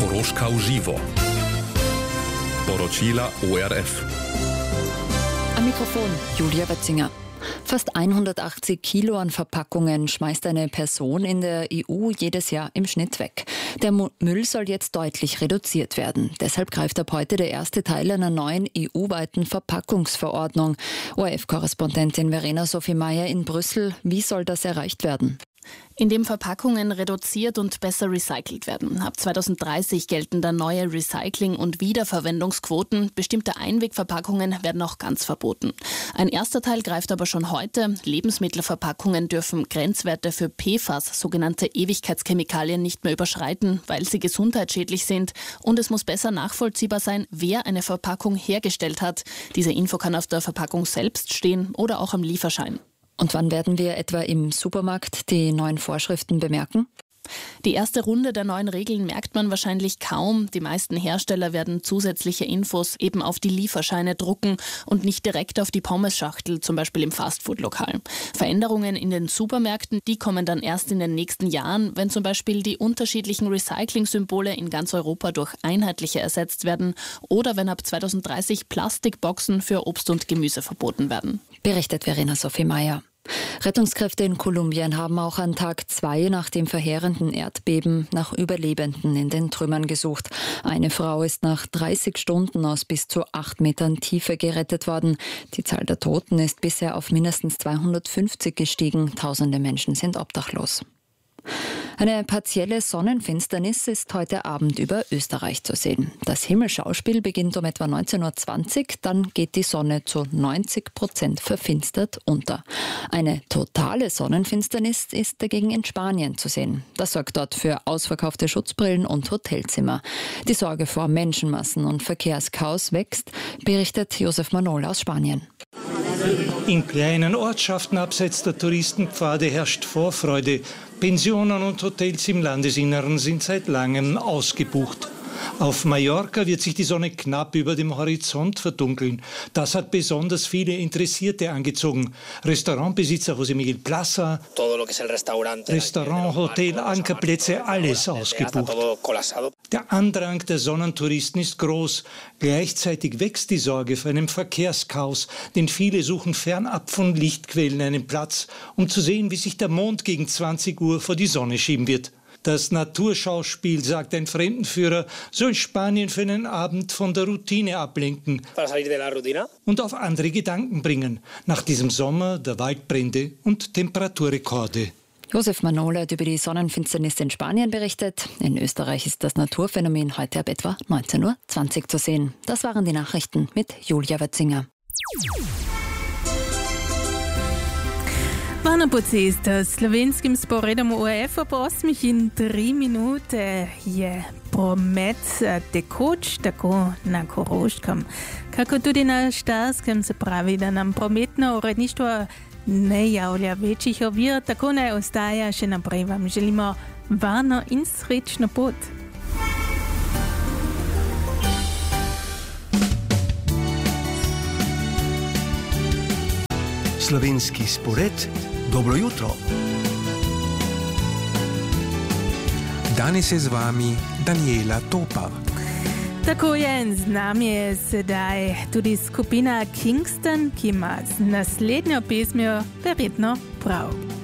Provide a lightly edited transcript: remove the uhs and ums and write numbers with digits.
Koroška v živo. Poročila ORF. Am Mikrofon Julia Wetzinger. Fast 180 Kilo an Verpackungen schmeißt eine Person in der EU jedes Jahr im Schnitt weg. Der Müll soll jetzt deutlich reduziert werden. Deshalb greift ab heute der erste Teil einer neuen EU-weiten Verpackungsverordnung. ORF-Korrespondentin Verena Sophie Meyer in Brüssel. Wie soll das erreicht werden? Indem Verpackungen reduziert und besser recycelt werden. Ab 2030 gelten dann neue Recycling- und Wiederverwendungsquoten. Bestimmte Einwegverpackungen werden auch ganz verboten. Ein erster Teil greift aber schon heute. Lebensmittelverpackungen dürfen Grenzwerte für PFAS, sogenannte Ewigkeitschemikalien, nicht mehr überschreiten, weil sie gesundheitsschädlich sind. Und es muss besser nachvollziehbar sein, wer eine Verpackung hergestellt hat. Diese Info kann auf der Verpackung selbst stehen oder auch am Lieferschein. Und wann werden wir etwa im Supermarkt die neuen Vorschriften bemerken? Die erste Runde der neuen Regeln merkt man wahrscheinlich kaum. Die meisten Hersteller werden zusätzliche Infos eben auf die Lieferscheine drucken und nicht direkt auf die Pommesschachtel, zum Beispiel im Fastfood-Lokal. Veränderungen in den Supermärkten, die kommen dann erst in den nächsten Jahren, wenn zum Beispiel die unterschiedlichen Recycling-Symbole in ganz Europa durch einheitliche ersetzt werden oder wenn ab 2030 Plastikboxen für Obst und Gemüse verboten werden. Berichtet Verena Sophie Meyer. Rettungskräfte in Kolumbien haben auch an Tag 2 nach dem verheerenden Erdbeben nach Überlebenden in den Trümmern gesucht. Eine Frau ist nach 30 Stunden aus bis zu 8 Metern Tiefe gerettet worden. Die Zahl der Toten ist bisher auf mindestens 250 gestiegen. Tausende Menschen sind obdachlos. Eine partielle Sonnenfinsternis ist heute Abend über Österreich zu sehen. Das Himmelschauspiel beginnt um etwa 19.20 Uhr, dann geht die Sonne zu 90% verfinstert unter. Eine totale Sonnenfinsternis ist dagegen in Spanien zu sehen. Das sorgt dort für ausverkaufte Schutzbrillen und Hotelzimmer. Die Sorge vor Menschenmassen und Verkehrschaos wächst, berichtet Josef Manol aus Spanien. In kleinen Ortschaften abseits der Touristenpfade herrscht Vorfreude. Pensionen und Hotels im Landesinneren sind seit langem ausgebucht. Auf Mallorca wird sich die Sonne knapp über dem Horizont verdunkeln. Das hat besonders viele Interessierte angezogen. Restaurantbesitzer José Miguel Plaza, Restaurant, Hotel, Ankerplätze, alles ausgebucht. Der Andrang der Sonnentouristen ist groß. Gleichzeitig wächst die Sorge vor einem Verkehrschaos, denn viele suchen fernab von Lichtquellen einen Platz, um zu sehen, wie sich der Mond gegen 20 Uhr vor die Sonne schieben wird. Das Naturschauspiel, sagt ein Fremdenführer, soll Spanien für einen Abend von der Routine ablenken und auf andere Gedanken bringen, nach diesem Sommer der Waldbrände und Temperaturrekorde. Josef Manol hat über die Sonnenfinsternis in Spanien berichtet. In Österreich ist das Naturphänomen heute ab etwa 19.20 Uhr zu sehen. Das waren die Nachrichten mit Julia Wetzinger. Vana Pocest, slovenskim sporedom ORF oprosmih in 3 minute je promet tekoč, tako na Koroškem, kako tudi na Štajerskem, se pravi, da nam prometno uredništvo ne javlja večjih ovir, tako ne ostaja še naprej. Vam želimo varno in srečno pot. Slovenski spored. Dobro jutro. Danes je z vami Daniela Topar. Tako je, z nami je sedaj tudi skupina Kingston, ki ima z naslednjo pesmijo verjetno prav.